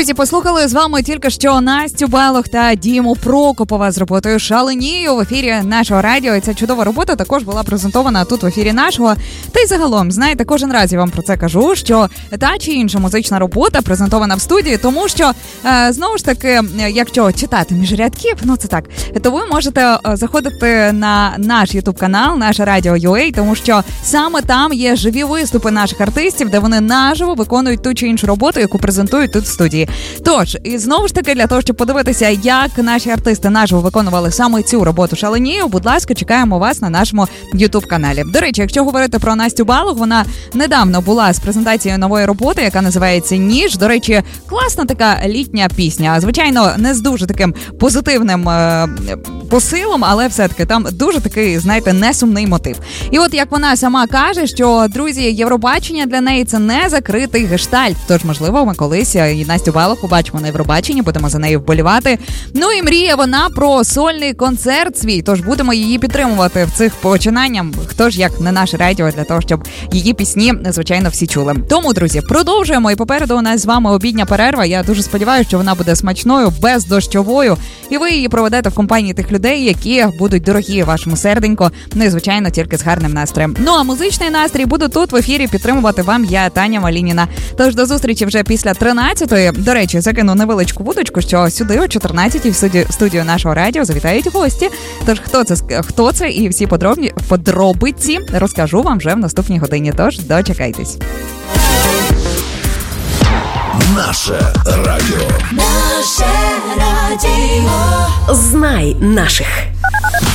Друзі, послухали з вами тільки що Настю Балох та Діму Прокопова з роботою «Шаленію» в ефірі нашого радіо. І ця чудова робота також була презентована тут в ефірі нашого. Та й загалом, знаєте, кожен раз я вам про це кажу, що та чи інша музична робота презентована в студії, тому що, знову ж таки, якщо читати між рядків, ну це так, то ви можете заходити на наш YouTube-канал, наше Радіо.UA, тому що саме там є живі виступи наших артистів, де вони наживо виконують ту чи іншу роботу, яку презентують тут в студії. Тож, і знову ж таки, для того, щоб подивитися, як наші артисти наживо виконували саме цю роботу «Шаленію», будь ласка, чекаємо вас на нашому YouTube-каналі. До речі, якщо говорити про Настю Балох, вона недавно була з презентацією нової роботи, яка називається «Ніж». До речі, класна така літня пісня. Звичайно, не з дуже таким позитивним посилом, але все-таки там дуже такий, знаєте, несумний мотив. І от як вона сама каже, що, друзі, Євробачення для неї – це не закритий гештальт. Тож, можливо, ми колись і Настю Балох побачимо на Євробаченні, будемо за нею вболівати. Ну і мріє вона про сольний концерт свій, тож будемо її підтримувати в цих починаннях. Хто ж як не наше радіо для того, щоб її пісні, звичайно, всі чули. Тому, друзі, продовжуємо. І попереду у нас з вами обідня перерва. Я дуже сподіваюся, що вона буде смачною, бездощовою. І ви її проведете в компанії тих людей, які будуть дорогі вашому серденьку. Ну і, звичайно, тільки з гарним настроєм. Ну а музичний настрій буду тут в ефірі підтримувати вам я, Таня Малініна. Тож до зустрічі вже після 13-ї. До речі, закину невеличку вудочку, що сюди о 14-й в студію нашого радіо завітають гості. Тож хто це і всі подробиці розкажу вам вже в наступній годині. Тож дочекайтесь. Наше радіо. Наше радіо. Знай наших.